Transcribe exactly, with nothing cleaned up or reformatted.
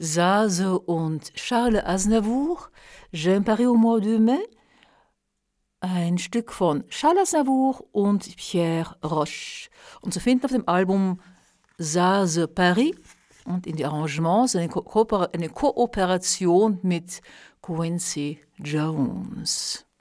Zase und Charles Aznavour, J'aime Paris au mois de mai, ein Stück von Charles Aznavour und Pierre Roche. Und zu finden auf dem Album Zase Paris und in die Arrangements eine, Ko eine Kooperation mit Quincy Jones.